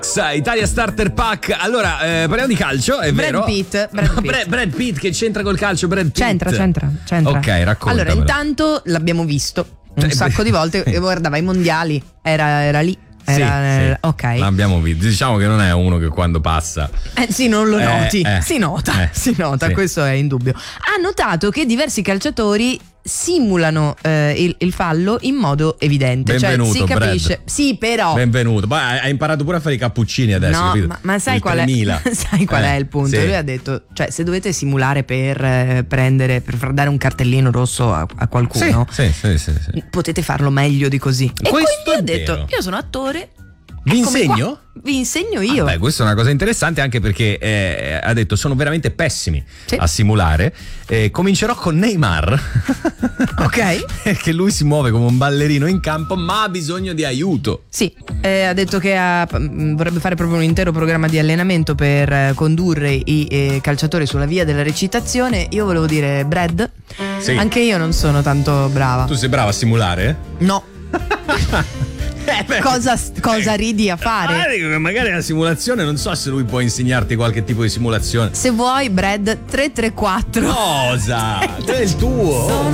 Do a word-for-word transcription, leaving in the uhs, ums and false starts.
Italia Starter Pack. Allora, eh, parliamo di calcio, è Brad vero? Pitt, Brad Pitt. Brad, Brad Pitt che c'entra col calcio, Brad Pitt. C'entra, c'entra, c'entra. Ok, racconta. Allora, intanto l'abbiamo visto un Eh, sacco beh. di volte e guardava i mondiali, era, era lì. Era, sì, sì. ok. L'abbiamo visto. Diciamo che non è uno che quando passa. Eh sì, non lo Eh, noti. eh, si nota, eh, si nota, sì. questo è indubbio. Ha notato che diversi calciatori simulano eh, il, il fallo in modo evidente. Benvenuto, cioè si capisce. Brad. Sì, però. Benvenuto. Poi hai imparato pure a fare i cappuccini adesso. No, capito? ma, ma sai, Il qual è, tremila. sai qual Eh, è il punto? sì. Lui ha detto: cioè, se dovete simulare per eh, prendere, per far dare un cartellino rosso a, a qualcuno, Sì, sì, sì, sì, sì. potete farlo meglio di così. E Questo quindi è ha detto: vero. io sono attore. Vi eccomi insegno? qua, vi insegno io. Beh, questa è una cosa interessante anche perché eh, ha detto sono veramente pessimi Sì. a simulare. Eh, comincerò con Neymar. Ok. Perché lui si muove come un ballerino in campo ma ha bisogno di aiuto. Sì, eh, ha detto che ha- mh, vorrebbe fare proprio un intero programma di allenamento per eh, condurre i eh, calciatori sulla via della recitazione. Io volevo dire, Brad, Sì. anche io non sono tanto brava. Tu sei bravo a simulare? No. Eh, beh. Cosa, cosa ridi a fare? Ah, dico che magari la simulazione, non so se lui può insegnarti qualche tipo di simulazione. Se vuoi, Brad, tre tre quattro. Cosa? È il tuo.